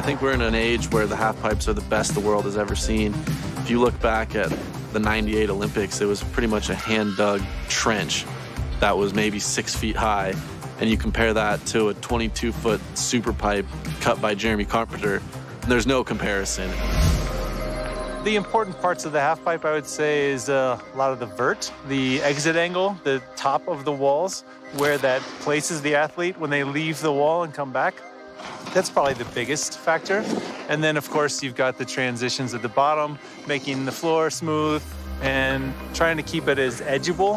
think we're in an age where the half pipes are the best the world has ever seen. If you look back at the '98 Olympics, it was pretty much a hand-dug trench that was maybe 6 feet high. And you compare that to a 22-foot super pipe cut by Jeremy Carpenter, there's no comparison. The important parts of the half pipe, I would say, is a lot of the vert, the exit angle, the top of the walls, where that places the athlete when they leave the wall and come back. That's probably the biggest factor. And then, of course, you've got the transitions at the bottom, making the floor smooth and trying to keep it as edgeable